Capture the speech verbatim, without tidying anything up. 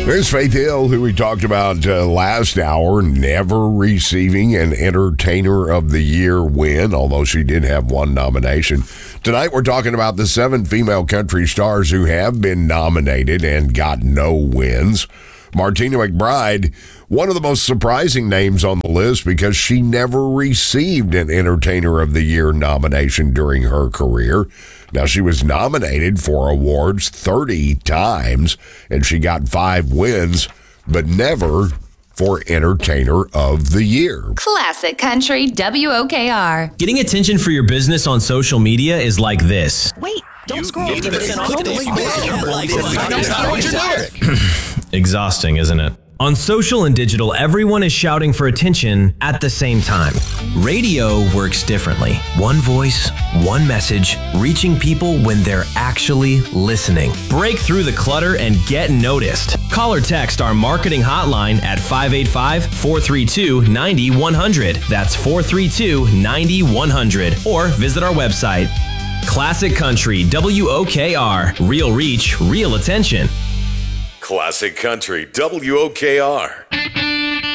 There's Faith Hill, who we talked about uh, last hour, never receiving an Entertainer of the Year win, although she did have one nomination. Tonight, we're talking about the seven female country stars who have been nominated and got no wins. Martina McBride, one of the most surprising names on the list because she never received an Entertainer of the Year nomination during her career. Now, she was nominated for awards thirty times, and she got five wins, but never for Entertainer of the Year. Classic Country W O K R. Getting attention for your business on social media is like this. Wait, don't You scroll. fifty percent off today. Exhausting, isn't it? On social and digital, everyone is shouting for attention at the same time. Radio works differently. One voice, one message, reaching people when they're actually listening. Break through the clutter and get noticed. Call or text our marketing hotline at five eight five, four three two, nine one zero zero. That's four three two, nine one zero zero. Or visit our website. Classic Country W O K R. Real reach, real attention. Classic Country W O K R.